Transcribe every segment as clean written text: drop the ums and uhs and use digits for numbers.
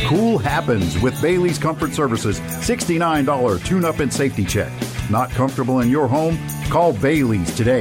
Cool happens with Bailey's Comfort Services $69 tune-up and safety check. Not comfortable in your home? Call Bailey's today.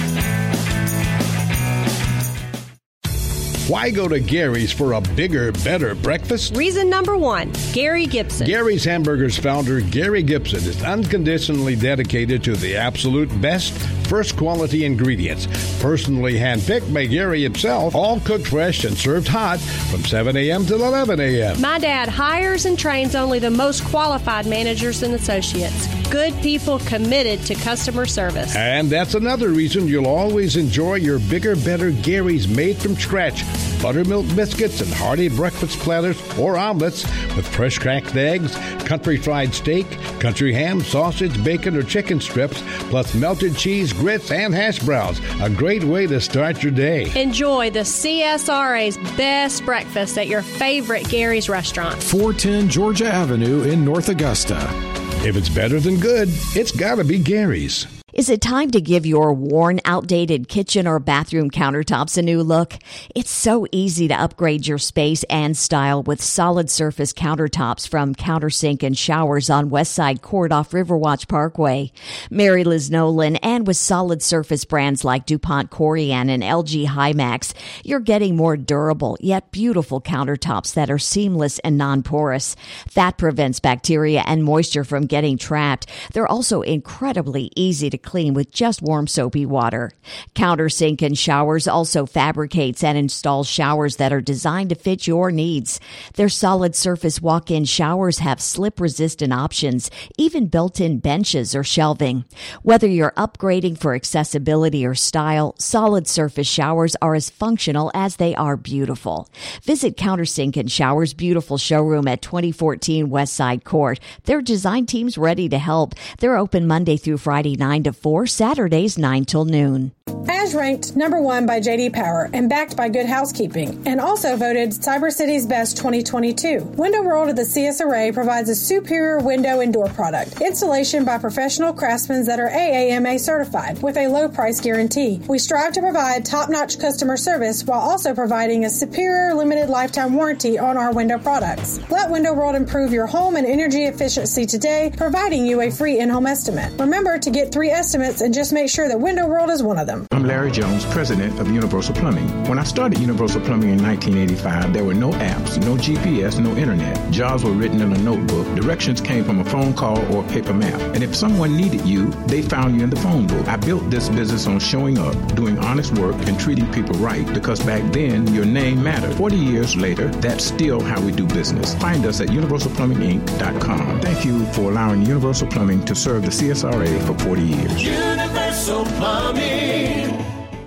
Why go to Gary's for a bigger, better breakfast? Reason number one, Gary Gibson. Gary's Hamburgers founder, Gary Gibson, is unconditionally dedicated to the absolute best, first quality ingredients. Personally handpicked by Gary himself, all cooked fresh and served hot from 7 a.m. till 11 a.m. My dad hires and trains only the most qualified managers and associates. Good people committed to customer service. And that's another reason you'll always enjoy your bigger, better Gary's made from scratch. Buttermilk biscuits and hearty breakfast platters or omelets with fresh cracked eggs, country fried steak, country ham, sausage, bacon, or chicken strips, plus melted cheese, grits, and hash browns. A great way to start your day. Enjoy the CSRA's best breakfast at your favorite Gary's restaurant. 410 Georgia Avenue in North Augusta. If it's better than good, it's gotta be Gary's. Is it time to give your worn, outdated kitchen or bathroom countertops a new look? It's so easy to upgrade your space and style with solid surface countertops from Countersink and Showers on Westside Court off Riverwatch Parkway. Mary Liz Nolan, and with solid surface brands like DuPont Corian and LG Hymax, you're getting more durable yet beautiful countertops that are seamless and non-porous. That prevents bacteria and moisture from getting trapped. They're also incredibly easy to clean with just warm soapy water. Countersink and Showers also fabricates and installs showers that are designed to fit your needs. Their solid surface walk-in showers have slip-resistant options, even built-in benches or shelving. Whether you're upgrading for accessibility or style, solid surface showers are as functional as they are beautiful. Visit Countersink and Showers' beautiful showroom at 2014 Westside Court. Their design team's ready to help. They're open Monday through Friday 9 to 4, Saturdays 9 till noon. As ranked number 1 by J.D. Power and backed by Good Housekeeping, and also voted Cyber City's Best 2022, Window World of the CSRA provides a superior window and door product. Installation by professional craftsmen that are AAMA certified with a low price guarantee. We strive to provide top-notch customer service while also providing a superior limited lifetime warranty on our window products. Let Window World improve your home and energy efficiency today, providing you a free in-home estimate. Remember to get 3 estimates and just make sure that Window World is one of them. I'm Larry Jones, president of Universal Plumbing. When I started Universal Plumbing in 1985, there were no apps, no GPS, no internet. Jobs were written in a notebook. Directions came from a phone call or a paper map. And if someone needed you, they found you in the phone book. I built this business on showing up, doing honest work, and treating people right, because back then, your name mattered. 40 years later, that's still how we do business. Find us at universalplumbinginc.com. Thank you for allowing Universal Plumbing to serve the CSRA for 40 years. Universal Plumbing.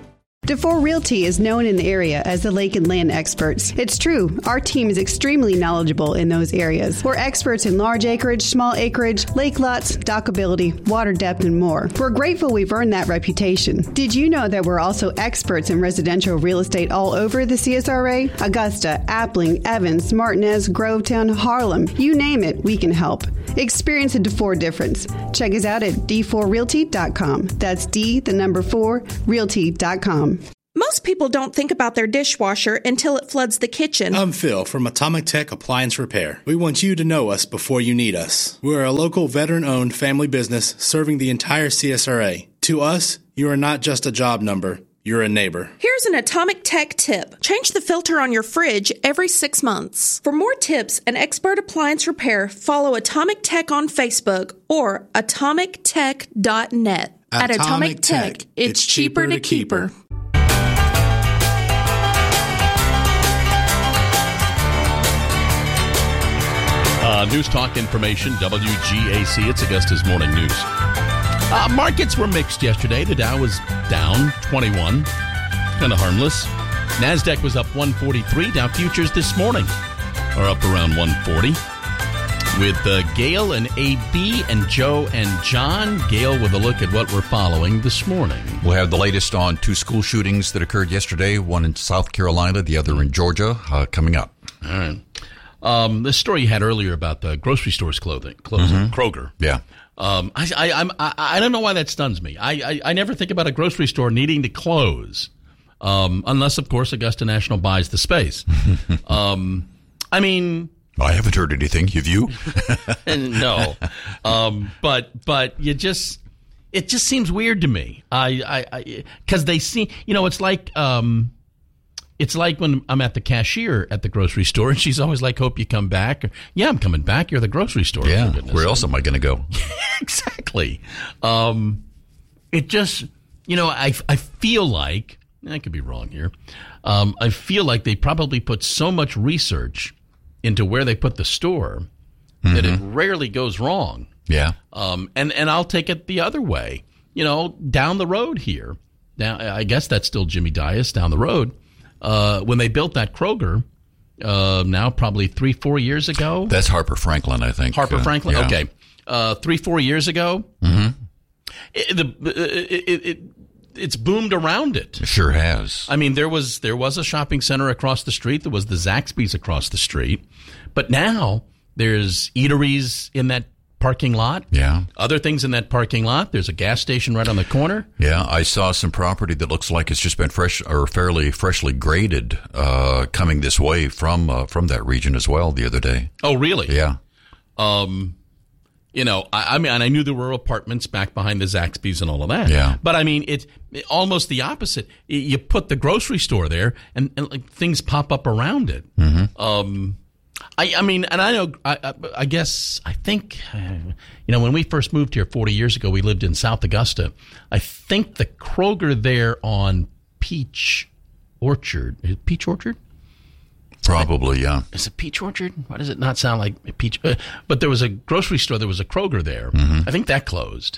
DeFore Realty is known in the area as the lake and land experts. It's true. Our team is extremely knowledgeable in those areas. We're experts in large acreage, small acreage, lake lots, dockability, water depth, and more. We're grateful we've earned that reputation. Did you know that we're also experts in residential real estate all over the CSRA? Augusta, Appling, Evans, Martinez, Grovetown, Harlem. You name it, we can help. Experience a DeFore difference. Check us out at d4realty.com. That's D4 realty.com. Most people don't think about their dishwasher until it floods the kitchen. I'm Phil from Atomic Tech Appliance Repair. We want you to know us before you need us. We're a local veteran-owned family business serving the entire CSRA. To us, you are not just a job number. You're a neighbor. Here's an Atomic Tech tip. Change the filter on your fridge every 6 months. For more tips and expert appliance repair, follow Atomic Tech on Facebook or atomictech.net. At Atomic Tech, it's cheaper to keep her. News Talk information, WGAC. It's Augusta's Morning News. Markets were mixed yesterday. The Dow was down 21. Kind of harmless. NASDAQ was up 143. Dow futures this morning are up around 140. With Gail and AB and Joe and John. Gail with a look at what we're following this morning. We'll have the latest on 2 school shootings that occurred yesterday, one in South Carolina, the other in Georgia, coming up. All right. This story you had earlier about the grocery stores closing, Kroger. Yeah. I don't know why that stuns me. I never think about a grocery store needing to close, unless, of course, Augusta National buys the space. I mean, I haven't heard anything. Have you? No. But it just seems weird to me. Because they see, it's like when I'm at the cashier at the grocery store, and she's always like, "Hope you come back." Yeah, I'm coming back. You're the grocery store. Yeah. Where else am I going to go? Exactly. It just, I feel like, I could be wrong here. I feel like they probably put so much research into where they put the store that it rarely goes wrong. Yeah. And I'll take it the other way. Down the road here, I guess that's still Jimmy Dias down the road. When they built that Kroger, now probably 3-4 years ago. That's Harper Franklin, I think. Harper Franklin? Yeah. Okay. 3-4 years ago. It's boomed around it. It sure has. I mean, there was a shopping center across the street. There was the Zaxby's across the street. But now there's eateries in that parking lot. Yeah. Other things in that parking lot. There's a gas station right on the corner. Yeah, I saw some property that looks like it's just been fairly freshly graded coming this way from that region as well the other day. Oh, really? Yeah. I mean, I knew there were apartments back behind the Zaxby's and all of that. Yeah. But I mean, it's almost the opposite. You put the grocery store there, and like things pop up around it. I mean, and I know. I guess I think when we first moved here 40 years ago, we lived in South Augusta. I think the Kroger there on Peach Orchard. Is it Peach Orchard? Probably, yeah. Is it Peach Orchard? Why does it not sound like Peach? But there was a grocery store. There was a Kroger there. I think that closed.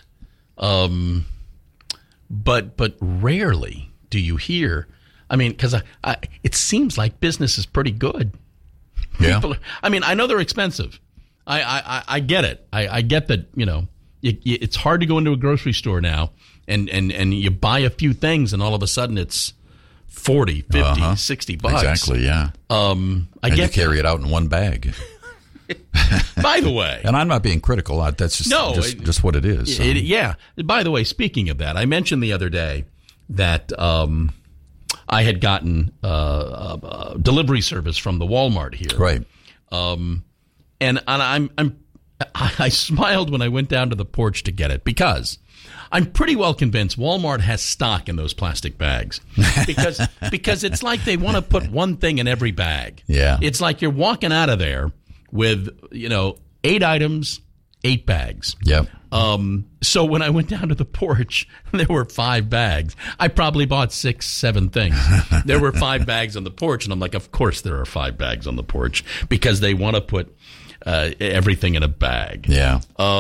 But rarely do you hear. I mean, because it seems like business is pretty good. Yeah. I mean, I know they're expensive. I get it. I get that. It's hard to go into a grocery store now and you buy a few things and all of a sudden it's $40, $50, $60. Exactly, yeah. I get you carry it out in one bag. By the way. And I'm not being critical. That's just what it is. So. Yeah. By the way, speaking of that, I mentioned the other day that I had gotten delivery service from the Walmart here. Right. And I smiled when I went down to the porch to get it because I'm pretty well convinced Walmart has stock in those plastic bags because it's like they want to put one thing in every bag. Yeah. It's like you're walking out of there with, 8 items, 8 bags. Yep. So when I went down to the porch, there were 5 bags. I probably bought 6, 7 things. There were 5 bags on the porch, and I'm like, of course there are 5 bags on the porch because they want to put everything in a bag. Yeah.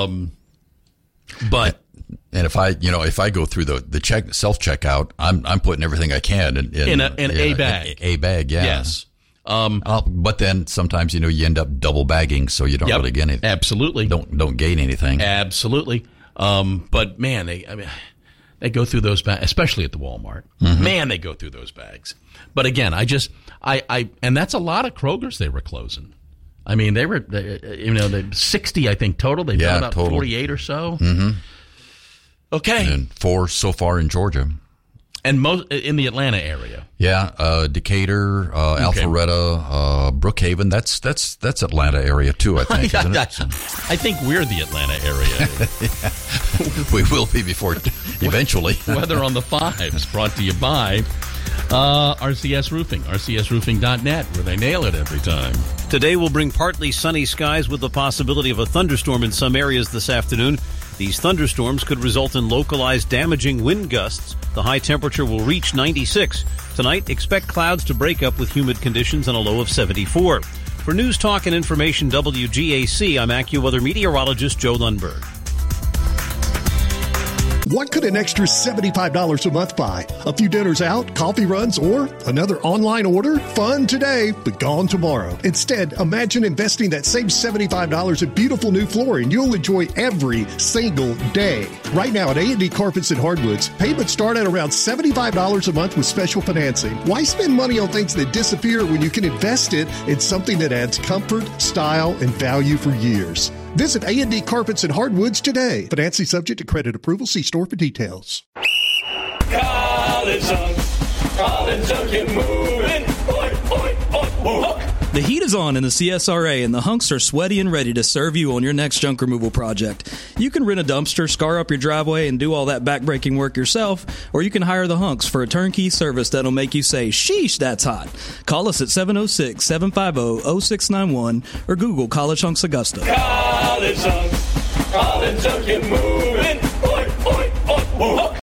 But and if I go through the self checkout, I'm putting everything I can in a bag. A bag, yeah. Yes. But then sometimes you end up double bagging, so you don't really get anything. Absolutely. Don't gain anything. Absolutely. But man, they go through those bags, especially at the Walmart. Man, they go through those bags. But again, and that's a lot of Krogers they were closing. I mean, they were, 60, I think, total. They've done about total. 48 or so. Okay. And 4 so far in Georgia. And most in the Atlanta area. Yeah, Decatur, Alpharetta, Brookhaven. That's Atlanta area too, I think, isn't it? I think we're the Atlanta area. We will be eventually. Weather on the 5s, brought to you by RCS Roofing, rcsroofing.net, where they nail it every time. Today will bring partly sunny skies with the possibility of a thunderstorm in some areas this afternoon. These thunderstorms could result in localized damaging wind gusts. The high temperature will reach 96. Tonight, expect clouds to break up with humid conditions and a low of 74. For News Talk and Information WGAC, I'm AccuWeather meteorologist Joe Lundberg. What could an extra $75 a month buy? A few dinners out, coffee runs, or another online order? Fun today, but gone tomorrow. Instead, imagine investing that same $75 in beautiful new flooring you'll enjoy every single day. Right now at A&D Carpets and Hardwoods, payments start at around $75 a month with special financing. Why spend money on things that disappear when you can invest it in something that adds comfort, style, and value for years? Visit A&D Carpets and Hardwoods today. Financing subject to credit approval. See store for details. CollegeUnk, get moving. Oi, oi, oi, oi. The heat is on in the CSRA, and the hunks are sweaty and ready to serve you on your next junk removal project. You can rent a dumpster, scar up your driveway, and do all that backbreaking work yourself, or you can hire the hunks for a turnkey service that'll make you say, sheesh, that's hot. Call us at 706-750-0691 or Google College Hunks Augusta. College Hunks, College Hunks, you're moving. Oi, oi, oi, oi.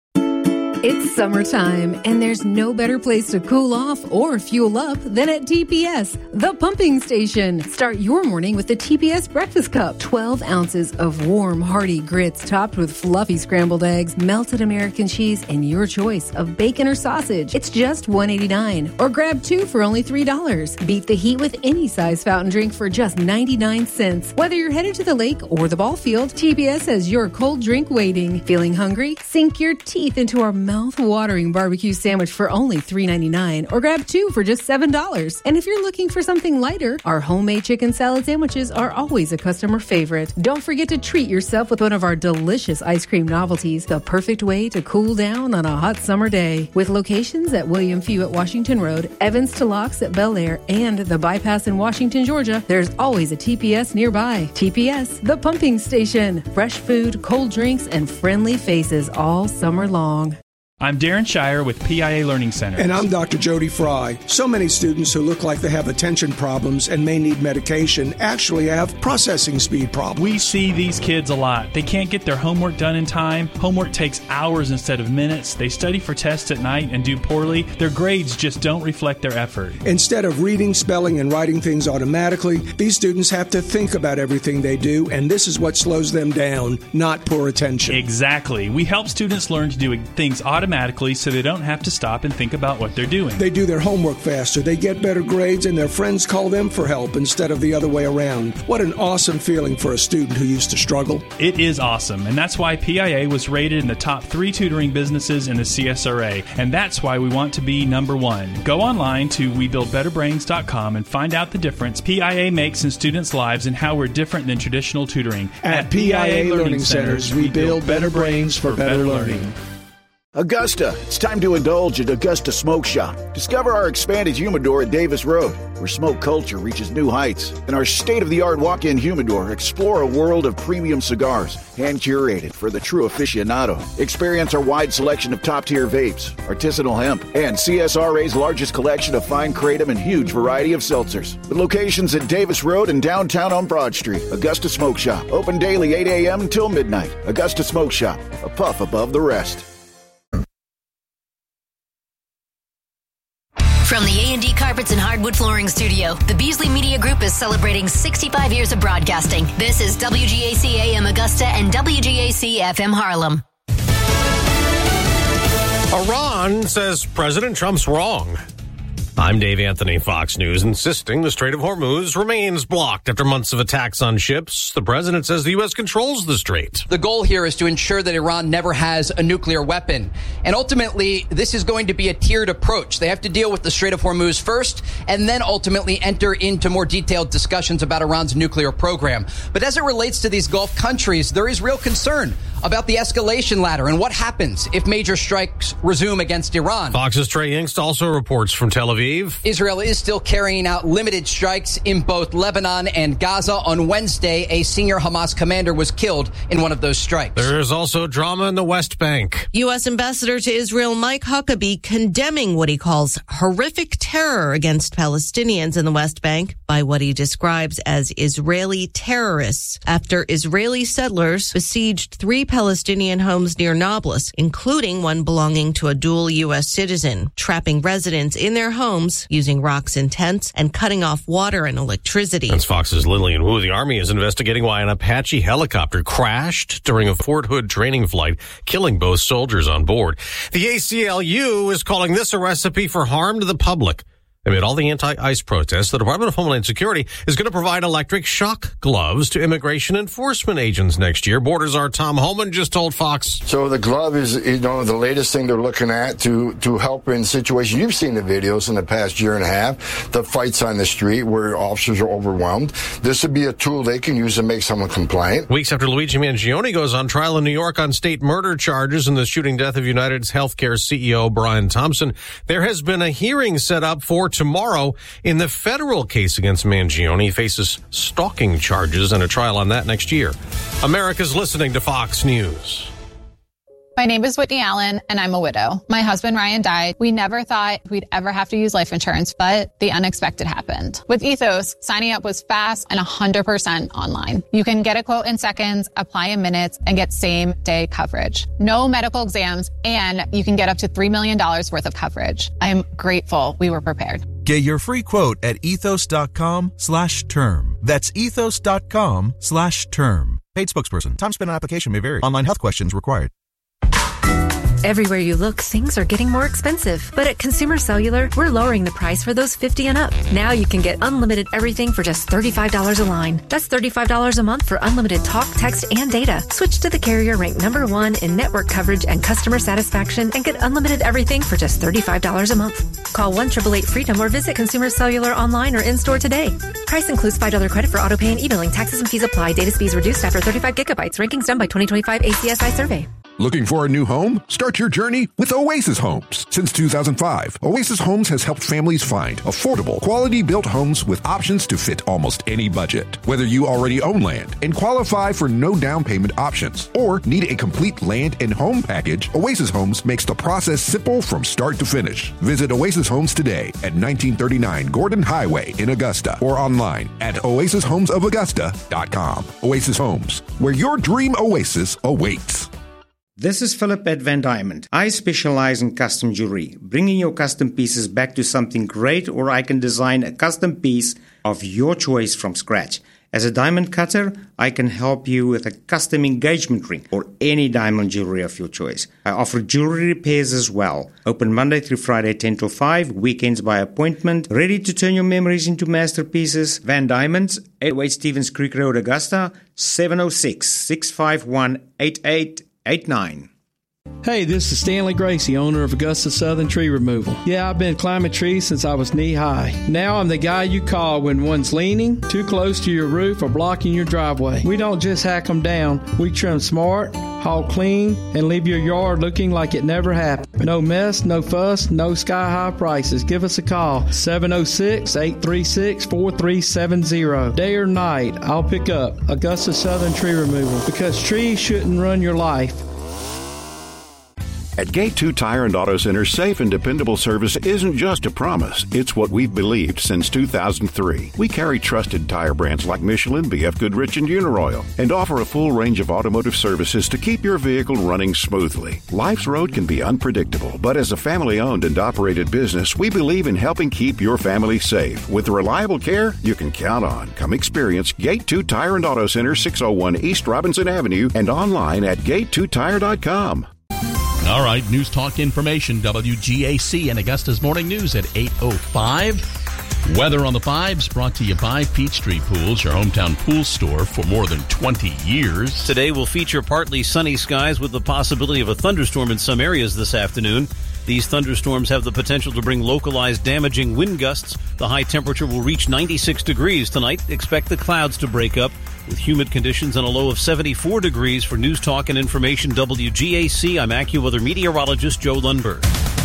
It's summertime, and there's no better place to cool off or fuel up than at TPS, the pumping station. Start your morning with the TPS Breakfast Cup. 12 ounces of warm, hearty grits topped with fluffy scrambled eggs, melted American cheese, and your choice of bacon or sausage. It's just $1.89, or grab 2 for only $3. Beat the heat with any size fountain drink for just 99 cents. Whether you're headed to the lake or the ball field, TPS has your cold drink waiting. Feeling hungry? Sink your teeth into our mouth-watering barbecue sandwich for only $3.99, or grab 2 for just $7. And if you're looking for something lighter, our homemade chicken salad sandwiches are always a customer favorite. Don't forget to treat yourself with one of our delicious ice cream novelties, the perfect way to cool down on a hot summer day. With locations at William Few at Washington Road, Evans to Locks at Bel Air, and the Bypass in Washington, Georgia, there's always a TPS nearby. TPS, the pumping station. Fresh food, cold drinks, and friendly faces all summer long. I'm Darren Shire with PIA Learning Center. And I'm Dr. Jody Fry. So many students who look like they have attention problems and may need medication actually have processing speed problems. We see these kids a lot. They can't get their homework done in time. Homework takes hours instead of minutes. They study for tests at night and do poorly. Their grades just don't reflect their effort. Instead of reading, spelling, and writing things automatically, these students have to think about everything they do, and this is what slows them down, not poor attention. Exactly. We help students learn to do things automatically so they don't have to stop and think about what they're doing. They do their homework faster, they get better grades, and their friends call them for help instead of the other way around. What an awesome feeling for a student who used to struggle. It is awesome, and that's why PIA was rated in the top 3 tutoring businesses in the CSRA, and that's why we want to be number 1. Go online to WeBuildBetterBrains.com and find out the difference PIA makes in students' lives and how we're different than traditional tutoring. At PIA Learning Centers, we build better brains for better learning. Augusta, it's time to indulge at Augusta Smoke Shop. Discover our expanded humidor at Davis Road, where smoke culture reaches new heights. In our state-of-the-art walk-in humidor, explore a world of premium cigars, hand-curated for the true aficionado. Experience our wide selection of top-tier vapes, artisanal hemp, and CSRA's largest collection of fine kratom and huge variety of seltzers. With locations at Davis Road and downtown on Broad Street, Augusta Smoke Shop. Open daily 8 a.m. until midnight. Augusta Smoke Shop, a puff above the rest. From the A&D Carpets and Hardwood Flooring Studio, the Beasley Media Group is celebrating 65 years of broadcasting. This is WGAC AM Augusta and WGAC FM Harlem. Iran says President Trump's wrong. I'm Dave Anthony, Fox News, insisting the Strait of Hormuz remains blocked after months of attacks on ships. The president says the U.S. controls the strait. The goal here is to ensure that Iran never has a nuclear weapon. And ultimately, this is going to be a tiered approach. They have to deal with the Strait of Hormuz first, and then ultimately enter into more detailed discussions about Iran's nuclear program. But as it relates to these Gulf countries, there is real concern about the escalation ladder and what happens if major strikes resume against Iran. Fox's Trey Yingst also reports from Tel Aviv. Israel is still carrying out limited strikes in both Lebanon and Gaza. On Wednesday, a senior Hamas commander was killed in one of those strikes. There's also drama in the West Bank. U.S. Ambassador to Israel Mike Huckabee condemning what he calls horrific terror against Palestinians in the West Bank by what he describes as Israeli terrorists after Israeli settlers besieged 3 Palestinian homes near Nablus, including one belonging to a dual U.S. citizen, trapping residents in their homes using rocks and tents and cutting off water and electricity. That's Fox's Lillian Wu. The Army is investigating why an Apache helicopter crashed during a Fort Hood training flight, killing both soldiers on board. The ACLU is calling this a recipe for harm to the public. Amid all the anti-ICE protests, the Department of Homeland Security is going to provide electric shock gloves to immigration enforcement agents next year. Borders' Tom Holman just told Fox. So the glove is, the latest thing they're looking at to help in situations. You've seen the videos in the past year and a half, the fights on the street where officers are overwhelmed. This would be a tool they can use to make someone compliant. Weeks after Luigi Mangione goes on trial in New York on state murder charges in the shooting death of United's healthcare CEO Brian Thompson, there has been a hearing set up for court tomorrow in the federal case against Mangione. He faces stalking charges and a trial on that next year. America's listening to Fox News. My name is Whitney Allen, and I'm a widow. My husband, Ryan, died. We never thought we'd ever have to use life insurance, but the unexpected happened. With Ethos, signing up was fast and 100% online. You can get a quote in seconds, apply in minutes, and get same-day coverage. No medical exams, and you can get up to $3 million worth of coverage. I'm grateful we were prepared. Get your free quote at ethos.com/term. That's ethos.com/term. Paid spokesperson. Time spent on application may vary. Online health questions required. Everywhere you look, things are getting more expensive. But at Consumer Cellular, we're lowering the price for those 50 and up. Now you can get unlimited everything for just $35 a line. That's $35 a month for unlimited talk, text, and data. Switch to the carrier ranked #1 in network coverage and customer satisfaction and get unlimited everything for just $35 a month. Call 1-888-FREEDOM or visit Consumer Cellular online or in-store today. Price includes $5 credit for auto pay and e-billing. Taxes and fees apply. Data speeds reduced after 35 gigabytes. Rankings done by 2025 ACSI survey. Looking for a new home? Start your journey with Oasis Homes. Since 2005, Oasis Homes has helped families find affordable, quality-built homes with options to fit almost any budget. Whether you already own land and qualify for no down payment options or need a complete land and home package, Oasis Homes makes the process simple from start to finish. Visit Oasis Homes today at 1939 Gordon Highway in Augusta or online at oasishomesofaugusta.com. Oasis Homes, where your dream oasis awaits. This is Philip at Van Diamond. I specialize in custom jewelry, bringing your custom pieces back to something great, or I can design a custom piece of your choice from scratch. As a diamond cutter, I can help you with a custom engagement ring or any diamond jewelry of your choice. I offer jewelry repairs as well. Open Monday through Friday 10 till 5, weekends by appointment. Ready to turn your memories into masterpieces? Van Diamonds, 808 Stevens Creek Road, Augusta, 706-651-8889. Hey, this is Stanley Gracie, owner of Augusta Southern Tree Removal. Yeah, I've been climbing trees since I was knee-high. Now I'm the guy you call when one's leaning, too close to your roof, or blocking your driveway. We don't just hack them down. We trim smart, haul clean, and leave your yard looking like it never happened. No mess, no fuss, no sky-high prices. Give us a call, 706-836-4370. Day or night, I'll pick up Augusta Southern Tree Removal, because trees shouldn't run your life. At Gate 2 Tire and Auto Center, safe and dependable service isn't just a promise. It's what we've believed since 2003. We carry trusted tire brands like Michelin, BF Goodrich, and Uniroyal, and offer a full range of automotive services to keep your vehicle running smoothly. Life's road can be unpredictable, but as a family-owned and operated business, we believe in helping keep your family safe with the reliable care you can count on. Come experience Gate 2 Tire and Auto Center, 601 East Robinson Avenue, and online at gate2tire.com. All right, News Talk Information, WGAC and Augusta's Morning News at 8:05. Weather on the fives brought to you by Peachtree Pools, your hometown pool store for more than 20 years. Today will feature partly sunny skies with the possibility of a thunderstorm in some areas this afternoon. These thunderstorms have the potential to bring localized damaging wind gusts. The high temperature will reach 96 degrees tonight. Expect the clouds to break up with humid conditions and a low of 74 degrees. For News Talk and Information WGAC, I'm AccuWeather meteorologist Joe Lundberg.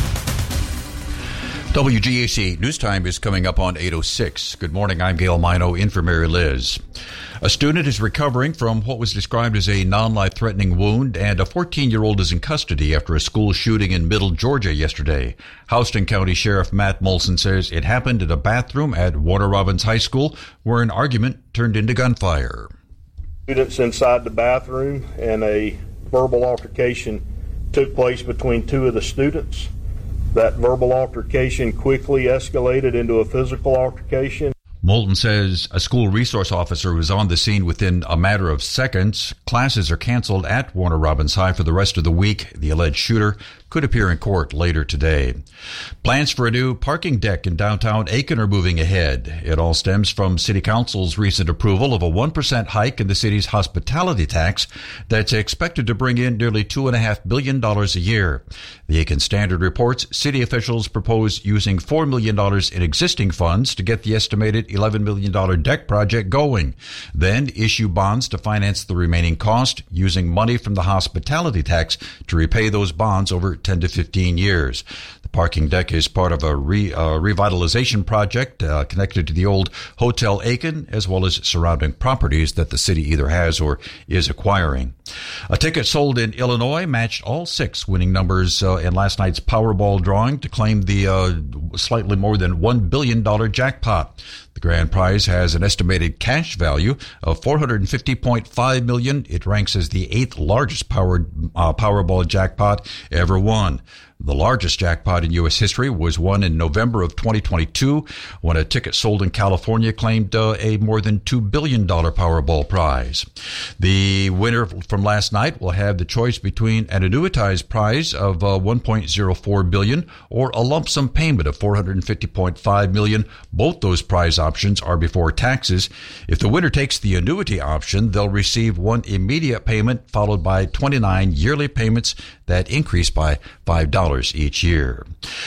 WGAC News Time is coming up on 8:06. Good morning. I'm Gail Mino in for Mary Liz. A student is recovering from what was described as a non-life-threatening wound, and a 14-year-old is in custody after a school shooting in Middle Georgia yesterday. Houston County Sheriff Matt Molson says it happened in a bathroom at Warner Robins High School where an argument turned into gunfire. Students inside the bathroom, and a verbal altercation took place between two of the students. That verbal altercation quickly escalated into a physical altercation. Moulton says a school resource officer was on the scene within a matter of seconds. Classes are canceled at Warner Robins High for the rest of the week. The alleged shooter could appear in court later today. Plans for a new parking deck in downtown Aiken are moving ahead. It all stems from City Council's recent approval of a 1% hike in the city's hospitality tax that's expected to bring in nearly $2.5 billion a year. The Aiken Standard reports city officials propose using $4 million in existing funds to get the estimated $11 million deck project going, then issue bonds to finance the remaining cost using money from the hospitality tax to repay those bonds over 10 to 15 years. The parking deck is part of a revitalization project connected to the old Hotel Aiken, as well as surrounding properties that the city either has or is acquiring. A ticket sold in Illinois matched all 6 winning numbers in last night's Powerball drawing to claim the slightly more than $1 billion jackpot. The grand prize has an estimated cash value of $450.5 million. It ranks as the 8th largest Powerball jackpot ever won. The largest jackpot in U.S. history was won in November of 2022 when a ticket sold in California claimed a more than $2 billion Powerball prize. The winner from last night will have the choice between an annuitized prize of $1.04 billion or a lump sum payment of $450.5 million. Both those prize options are before taxes. If the winner takes the annuity option, they'll receive one immediate payment followed by 29 yearly payments that increase by $5 each year.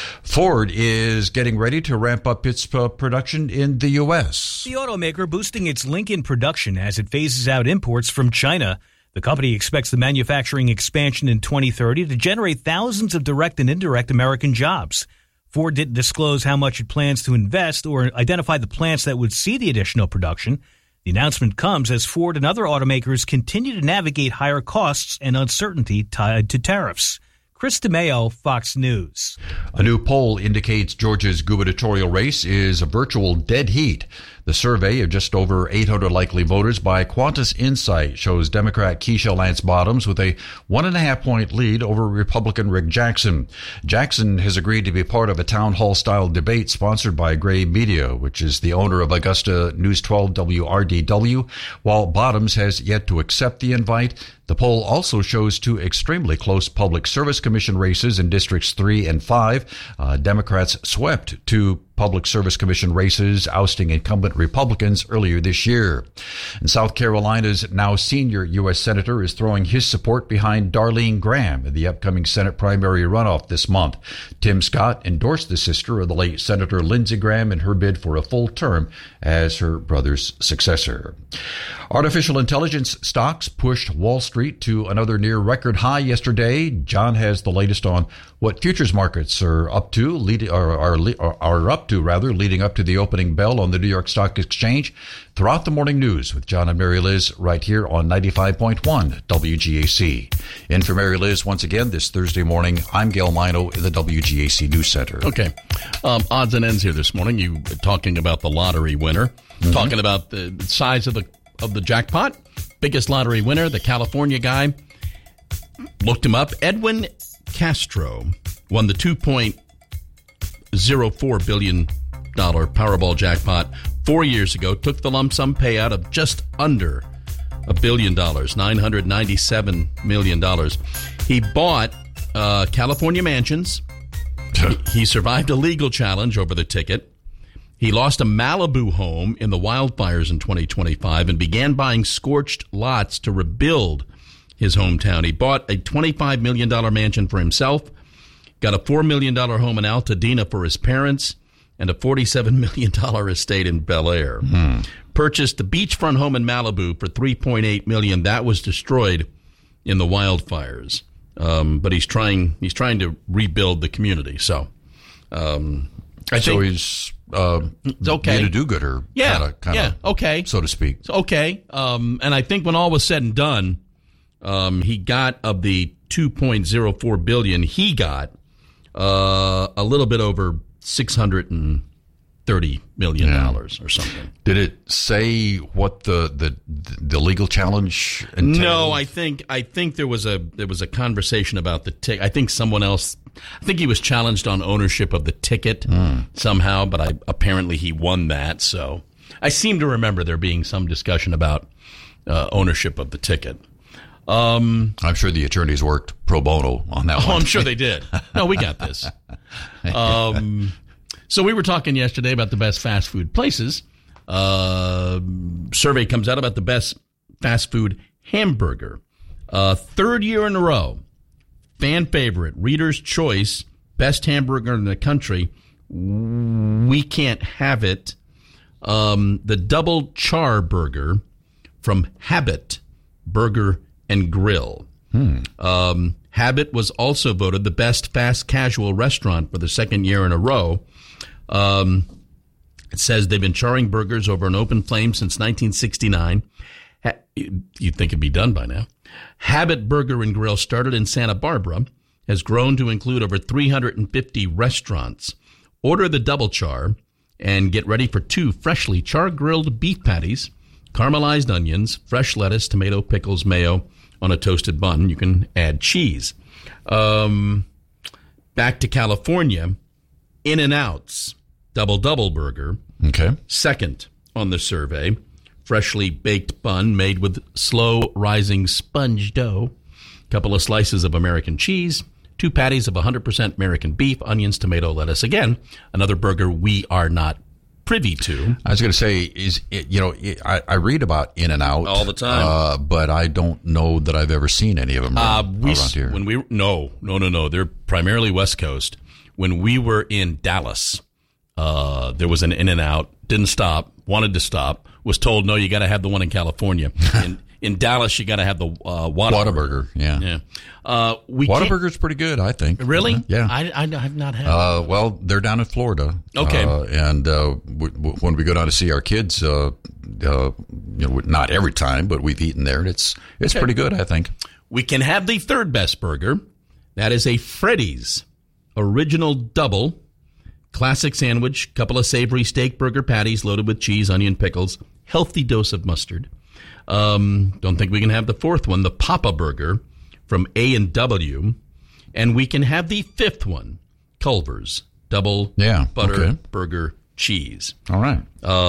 Ford is getting ready to ramp up its production in the U.S. The automaker boosting its Lincoln production as it phases out imports from China. The company expects the manufacturing expansion in 2030 to generate thousands of direct and indirect American jobs. Ford didn't disclose how much it plans to invest or identify the plants that would see the additional production. The announcement comes as Ford and other automakers continue to navigate higher costs and uncertainty tied to tariffs. Chris DeMeo, Fox News. A new poll indicates Georgia's gubernatorial race is a virtual dead heat. The survey of just over 800 likely voters by Qantas Insight shows Democrat Keisha Lance Bottoms with a 1.5-point lead over Republican Rick Jackson. Jackson has agreed to be part of a town hall-style debate sponsored by Gray Media, which is the owner of Augusta News 12 WRDW, while Bottoms has yet to accept the invite. The poll also shows 2 extremely close Public Service Commission races in Districts 3 and 5. Democrats swept 2 Public Service Commission races, ousting incumbent Republicans earlier this year. And South Carolina's now senior U.S. Senator is throwing his support behind Darlene Graham in the upcoming Senate primary runoff this month. Tim Scott endorsed the sister of the late Senator Lindsey Graham in her bid for a full term as her brother's successor. Artificial intelligence stocks pushed Wall Street to another near record high yesterday. John has the latest on what futures markets are up to, leading up to the opening bell on the New York Stock Exchange. Throughout the morning news with John and Mary Liz right here on 95.1 WGAC. In for Mary Liz once again this Thursday morning, I'm Gail Mino in the WGAC News Center. Okay. Odds and ends here this morning. You were talking about the lottery winner, talking about the size of the jackpot. Biggest lottery winner, the California guy. Looked him up. Edwin Castro won the $2.04 billion Powerball jackpot 4 years ago. Took the lump sum payout of just under $1 billion, $997 million. He bought California mansions. He survived a legal challenge over the ticket. He lost a Malibu home in the wildfires in 2025 and began buying scorched lots to rebuild his hometown. He bought a $25 million mansion for himself, got a $4 million home in Altadena for his parents, and a $47 million estate in Bel Air. Purchased a beachfront home in Malibu for $3.8 million. That was destroyed in the wildfires. But he's trying to rebuild the community. So, I think he's it's okay. Being a do-gooder, kind of, okay, so to speak. It's okay. And I think when all was said and done, he got of the $2.04 billion. He got a little bit over $630 million or something. Did it say what the legal challenge entailed? No, I think there was a conversation about the ticket. I think someone else. I think he was challenged on ownership of the ticket somehow, but apparently he won that. So I seem to remember there being some discussion about ownership of the ticket. I'm sure the attorneys worked pro bono on that one. I'm sure they did. No, we got this. So we were talking yesterday about the best fast food places. Survey comes out about the best fast food hamburger. Third year in a row, fan favorite, Reader's Choice, best hamburger in the country. We can't have it. The double char burger from Habit Burger and Grill. Habit was also voted the best fast casual restaurant for the second year in a row. It says they've been charring burgers over an open flame since 1969. You'd think it'd be done by now. Habit Burger and Grill started in Santa Barbara, has grown to include over 350 restaurants. Order the double char and get ready for 2 freshly char-grilled beef patties, caramelized onions, fresh lettuce, tomato, pickles, mayo on a toasted bun. You can add cheese. Back to California, In-N-Out's Double Burger. Okay. Second on the survey. Freshly baked bun made with slow rising sponge dough. Couple of slices of American cheese. 2 patties of 100% American beef, onions, tomato, lettuce. Again, another burger we are not privy to. I was going to say, I read about In-N-Out all the time, but I don't know that I've ever seen any of them around here. No. They're primarily West Coast. When we were in Dallas, there was an In-N-Out. Didn't stop. Wanted to stop. Was told, no, you got to have the one in California. In Dallas, you got to have the Whataburger. Yeah. Whataburger's pretty good, I think. Really? Yeah. I have not had it. Well, they're down in Florida. Okay. And when we go down to see our kids, not every time, but we've eaten there, and it's pretty good, I think. We can have the third best burger. That is a Freddy's Original Double Classic Sandwich, couple of savory steak burger patties loaded with cheese, onion, pickles, healthy dose of mustard. Don't think we can have the fourth one, the Papa Burger from A&W. And we can have the fifth one, Culver's Double Butter Burger Cheese. All right.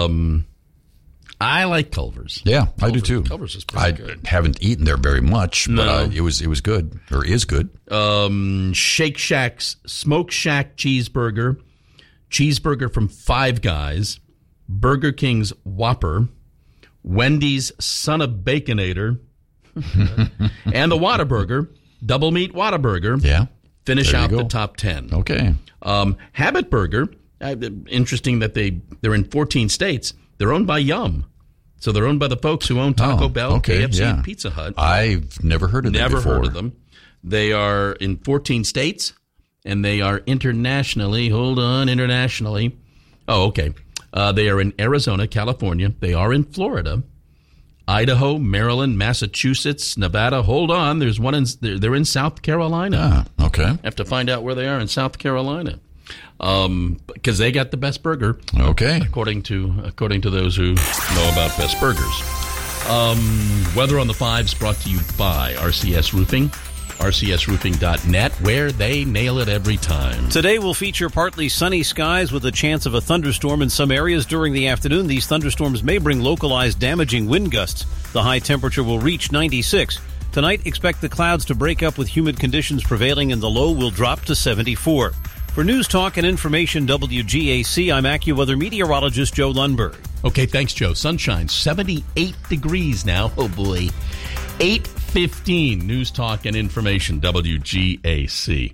I like Culver's. Yeah, I do too. Culver's is pretty good. I haven't eaten there very much, but it was good, or is good. Shake Shack's Smoke Shack Cheeseburger, Cheeseburger from Five Guys, Burger King's Whopper, Wendy's Son of Baconator, and the Whataburger, Double Meat Whataburger. Yeah. Finish out the top 10. Okay. Habit Burger, interesting that they're in 14 states. They're owned by Yum. So they're owned by the folks who own Taco Bell, KFC, and Pizza Hut. I've never heard of them before. Never heard of them. They are in 14 states, and they are internationally. Internationally. Oh, okay. They are in Arizona, California. They are in Florida, Idaho, Maryland, Massachusetts, Nevada. Hold on. There's one they're in South Carolina. Okay. Have to find out where they are in South Carolina. Because they got the best burger. Okay. According to those who know about best burgers. Weather on the 5s brought to you by RCS Roofing. RCSroofing.net, where they nail it every time. Today will feature partly sunny skies with a chance of a thunderstorm in some areas during the afternoon. These thunderstorms may bring localized damaging wind gusts. The high temperature will reach 96. Tonight, expect the clouds to break up with humid conditions prevailing, and the low will drop to 74. For News Talk and Information WGAC, I'm AccuWeather meteorologist Joe Lundberg. Okay, thanks, Joe. Sunshine, 78 degrees now. Oh, boy. 8:15, News Talk and Information, WGAC.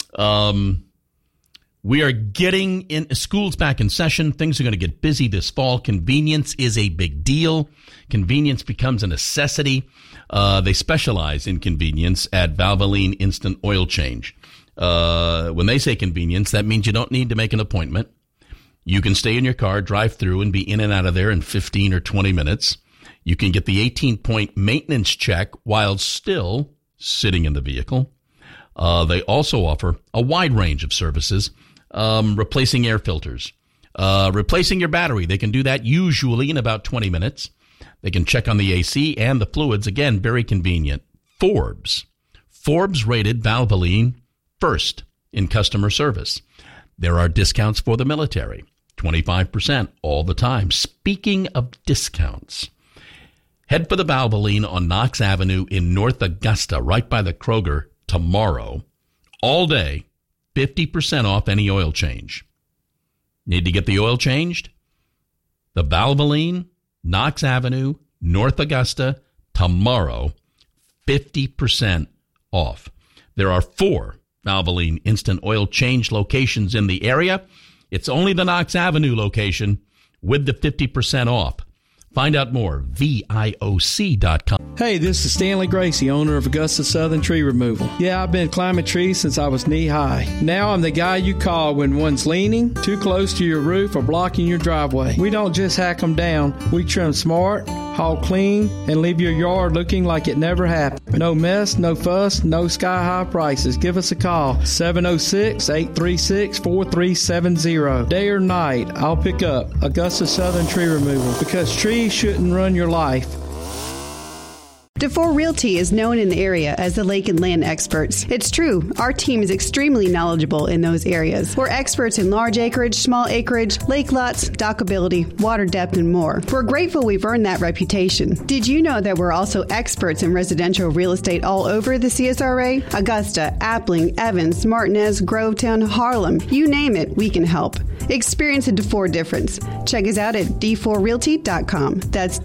We are getting in, school's back in session. Things are going to get busy this fall. Convenience is a big deal. Convenience becomes a necessity. They specialize in convenience at Valvoline Instant Oil Change. When they say convenience, that means you don't need to make an appointment. You can stay in your car, drive through, and be in and out of there in 15 or 20 minutes. You can get the 18-point maintenance check while still sitting in the vehicle. They also offer a wide range of services, replacing air filters, replacing your battery. They can do that usually in about 20 minutes. They can check on the AC and the fluids. Again, very convenient. Forbes rated Valvoline first in customer service. There are discounts for the military, 25% all the time. Speaking of discounts, head for the Valvoline on Knox Avenue in North Augusta, right by the Kroger, tomorrow. All day, 50% off any oil change. Need to get the oil changed? The Valvoline, Knox Avenue, North Augusta, tomorrow, 50% off. There are 4 Valvoline Instant Oil Change locations in the area. It's only the Knox Avenue location with the 50% off. Find out more, VIOC.com. Hey, this is Stanley Gracie, owner of Augusta Southern Tree Removal. Yeah, I've been climbing trees since I was knee-high. Now I'm the guy you call when one's leaning, too close to your roof, or blocking your driveway. We don't just hack them down. We trim smart, haul clean, and leave your yard looking like it never happened. No mess, no fuss, no sky-high prices. Give us a call, 706-836-4370. Day or night, I'll pick up. Augusta Southern Tree Removal, because trees shouldn't run your life. DeFore Realty is known in the area as the lake and land experts. It's true, our team is extremely knowledgeable in those areas. We're experts in large acreage, small acreage, lake lots, dockability, water depth, and more. We're grateful we've earned that reputation. Did you know that we're also experts in residential real estate all over the CSRA? Augusta, Appling, Evans, Martinez, Grovetown, Harlem, you name it, we can help. Experience a DeFore difference. Check us out at d4realty.com. That's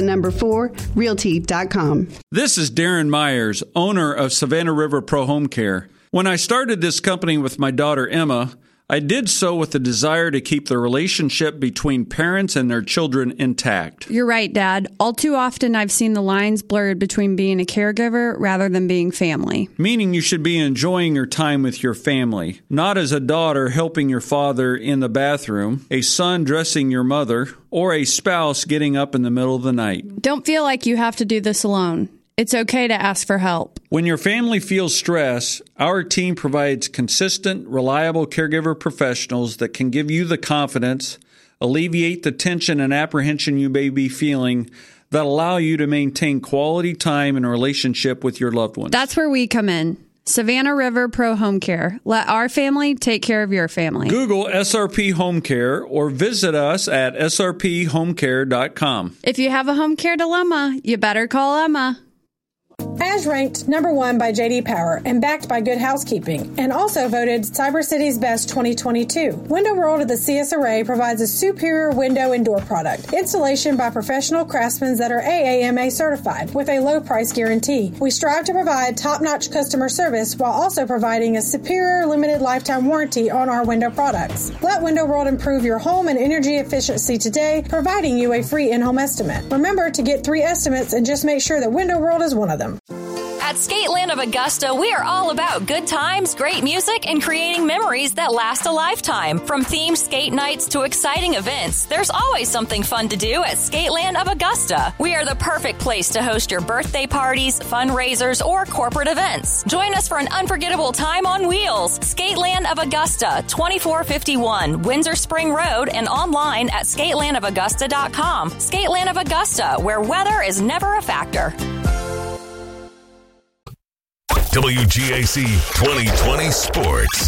D4realty.com. This is Darren Myers, owner of Savannah River Pro Home Care. When I started this company with my daughter Emma, I did so with the desire to keep the relationship between parents and their children intact. You're right, Dad. All too often I've seen the lines blurred between being a caregiver rather than being family. Meaning you should be enjoying your time with your family, not as a daughter helping your father in the bathroom, a son dressing your mother, or a spouse getting up in the middle of the night. Don't feel like you have to do this alone. It's okay to ask for help. When your family feels stress, our team provides consistent, reliable caregiver professionals that can give you the confidence, alleviate the tension and apprehension you may be feeling, that allow you to maintain quality time and relationship with your loved ones. That's where we come in. Savannah River Pro Home Care. Let our family take care of your family. Google SRP Home Care or visit us at srphomecare.com. If you have a home care dilemma, you better call Emma. As ranked number 1 by J.D. Power and backed by Good Housekeeping, and also voted Cyber City's Best 2022, Window World of the CSRA provides a superior window and door product. Installation by professional craftsmen that are AAMA certified with a low price guarantee. We strive to provide top-notch customer service while also providing a superior limited lifetime warranty on our window products. Let Window World improve your home and energy efficiency today, providing you a free in-home estimate. Remember to get 3 estimates and just make sure that Window World is one of them. At Skateland of Augusta, we are all about good times, great music, and creating memories that last a lifetime. From themed skate nights to exciting events, there's always something fun to do at Skateland of Augusta. We are the perfect place to host your birthday parties, fundraisers, or corporate events. Join us for an unforgettable time on wheels. Skateland of Augusta, 2451 Windsor Spring Road, and online at skatelandofaugusta.com. Skateland of Augusta, where weather is never a factor. WGAC 2020 Sports.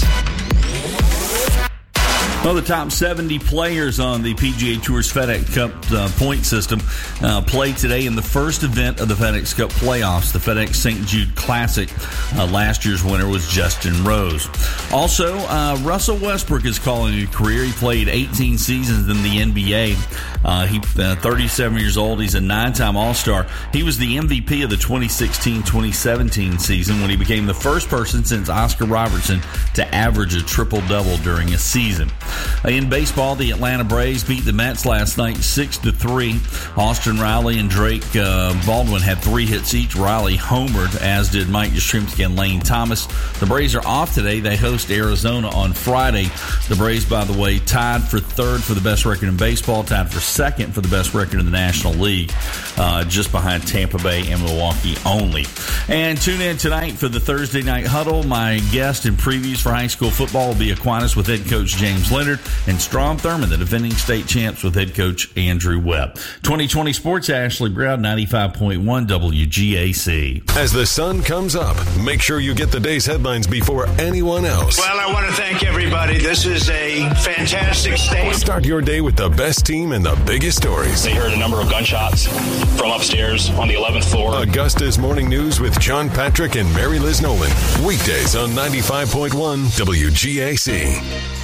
Well, the top 70 players on the PGA Tour's FedEx Cup point system play today in the first event of the FedEx Cup playoffs, the FedEx St. Jude Classic. Last year's winner was Justin Rose. Also, Russell Westbrook is calling a career. He played 18 seasons in the NBA. He's 37 years old. He's a 9-time All-Star. He was the MVP of the 2016-2017 season when he became the first person since Oscar Robertson to average a triple-double during a season. In baseball, the Atlanta Braves beat the Mets last night 6-3. Austin Riley and Drake Baldwin had 3 hits each. Riley homered, as did Mike Yastrzemski and Lane Thomas. The Braves are off today. They host Arizona on Friday. The Braves, by the way, tied for 3rd for the best record in baseball, tied for 2nd for the best record in the National League, just behind Tampa Bay and Milwaukee only. And tune in tonight for the Thursday Night Huddle. My guest in previews for high school football will be Aquinas with head coach James Leonard, and Strom Thurmond, the defending state champs, with head coach Andrew Webb. 2020 Sports, Ashley Brown, 95.1 WGAC. As the sun comes up, make sure you get the day's headlines before anyone else. Well, I want to thank everybody. This is a fantastic state. Start your day with the best team and the biggest stories. They heard a number of gunshots from upstairs on the 11th floor. Augusta's Morning News with John Patrick and Mary Liz Nolan. Weekdays on 95.1 WGAC.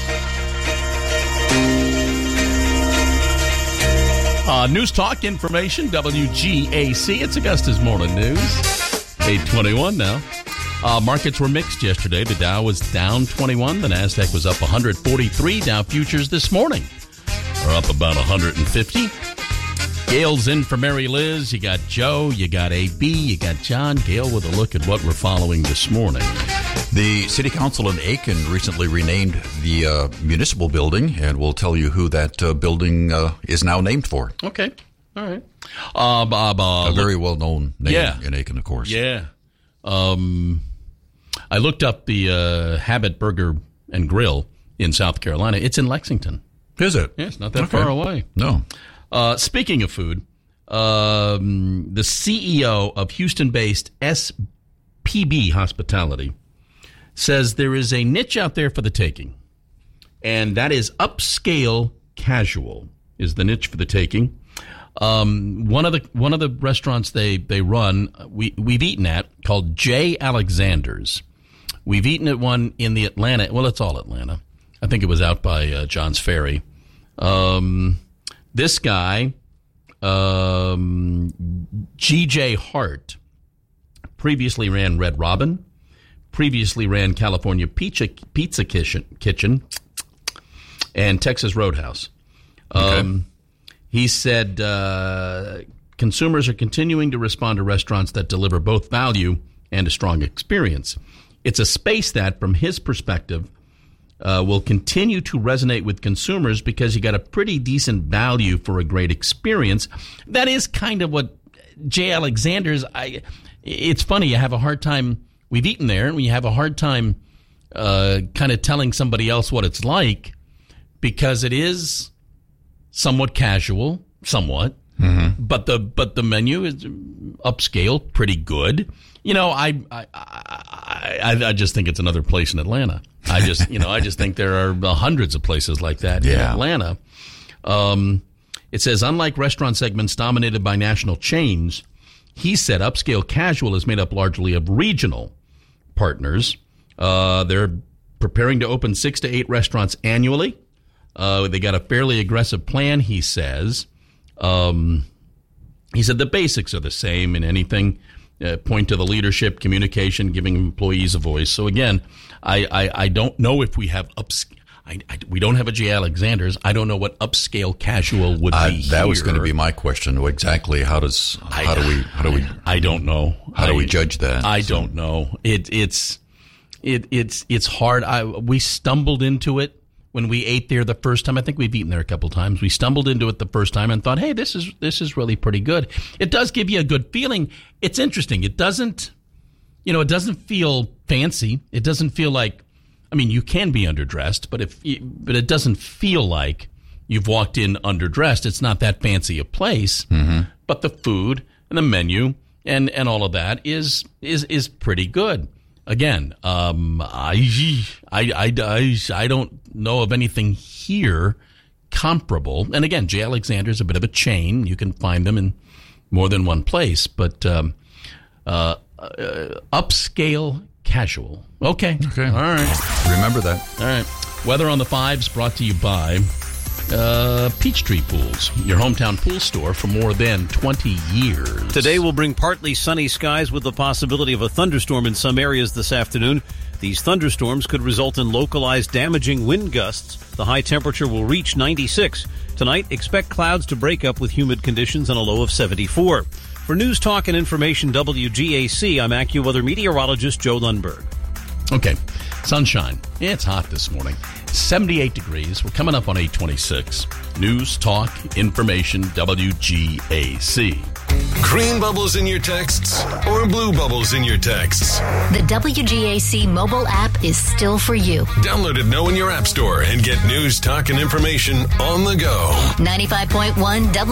News Talk Information, WGAC. It's Augusta's Morning News. 8:21 now. Markets were mixed yesterday. The Dow was down 21. The NASDAQ was up 143. Dow futures this morning are up about 150. Gail's in for Mary Liz. You got Joe, you got AB, you got John. Gail with a look at what we're following this morning. The City Council in Aiken recently renamed the municipal building, and we'll tell you who that building is now named for. Okay. All right. A very well-known name in Aiken, of course. Yeah. I looked up the Habit Burger and Grill in South Carolina. It's in Lexington. Is it? Yeah, it's not that far away. No. Speaking of food, the CEO of Houston-based SPB Hospitality says there is a niche out there for the taking, and that is upscale casual is the niche for the taking. One of the restaurants they run, we've eaten at, called J. Alexander's. We've eaten at one in the Atlanta. Well, it's all Atlanta. I think it was out by Johns Ferry. This guy, G.J. Hart, previously ran Red Robin, previously ran California Pizza Kitchen, and Texas Roadhouse. He said consumers are continuing to respond to restaurants that deliver both value and a strong experience. It's a space that, from his perspective, will continue to resonate with consumers because you got a pretty decent value for a great experience. That is kind of what J. Alexander's. It's funny. You have a hard time. We've eaten there, and we have a hard time kind of telling somebody else what it's like because it is somewhat casual, somewhat. Mm-hmm. But the menu is upscale, pretty good. You know, I just think it's another place in Atlanta. I just think there are hundreds of places like that in Atlanta. It says, unlike restaurant segments dominated by national chains, he said upscale casual is made up largely of regional partners. They're preparing to open 6 to 8 restaurants annually. They got a fairly aggressive plan, he says. He said the basics are the same in anything. Point to the leadership, communication, giving employees a voice. So again, I don't know if we have we don't have a J. Alexander's. I don't know what upscale casual would be. That was going to be my question. Exactly, how do we? I don't know. How do we judge that? I don't know. It's hard. We stumbled into it when we ate there the first time. I think we've eaten there a couple times. We stumbled into it the first time and thought, hey, this is really pretty good. It does give you a good feeling. It's interesting. It doesn't feel fancy. It doesn't feel like, I mean, you can be underdressed, but it doesn't feel like you've walked in underdressed. It's not that fancy a place, but the food and the menu and all of that is pretty good. Again, I don't know of anything here comparable. And again, J. Alexander's a bit of a chain. You can find them in more than one place, but upscale casual. Okay. All right. Remember that. All right. Weather on the 5s brought to you by Peachtree Pools, your hometown pool store for more than 20 years. Today will bring partly sunny skies with the possibility of a thunderstorm in some areas this afternoon. These thunderstorms could result in localized damaging wind gusts. The high temperature will reach 96. Tonight, expect clouds to break up with humid conditions and a low of 74. For News Talk and Information WGAC, I'm AccuWeather meteorologist Joe Lundberg. Okay, sunshine. Yeah, it's hot this morning. 78 degrees. We're coming up on 826. News, Talk, Information, WGAC. Green bubbles in your texts or blue bubbles in your texts? The WGAC mobile app is still for you. Download it now in your app store and get news, talk, and information on the go. 95.1